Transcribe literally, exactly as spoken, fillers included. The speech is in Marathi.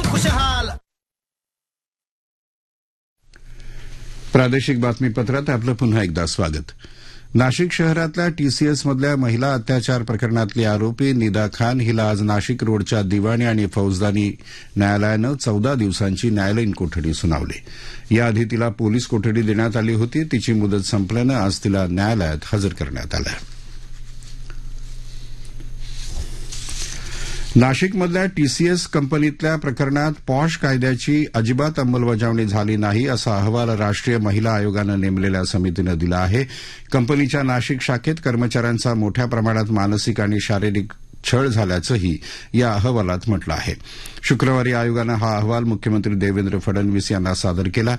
खुशहाल. प्रादेशिक बातमीपत्रात आपलं पुन्हा एकदा स्वागत. नाशिक शहरातल्या टीसीएसमधल्या महिला अत्याचार प्रकरणातली आरोपी निदा खान हिला आज नाशिक रोडच्या दिवाणी आणि फौजदारी न्यायालयानं चौदा दिवसांची न्यायालयीन कोठडी सुनावली. याआधी तिला पोलीस कोठडी देण्यात आली होती. तिची मुदत संपल्यानं आज तिला न्यायालयात हजर करण्यात आलं. नाशिकमधल्या टीसीएस कंपनीतल्या प्रकरणात पॉश कायद्याची अजिबात अंमलबजावणी झाली नाही असा अहवाल राष्ट्रीय महिला आयोगानं नेमलेल्या समितीनं दिला आहे. कंपनीच्या नाशिक शाखेत कर्मचाऱ्यांचा मोठ्या प्रमाणात मानसिक आणि शारीरिक छळ झाल्याचंही या अहवालात म्हटलं आहे. शुक्रवारी आयोगानं हा अहवाल मुख्यमंत्री देवेंद्र फडणवीस यांना सादर केला.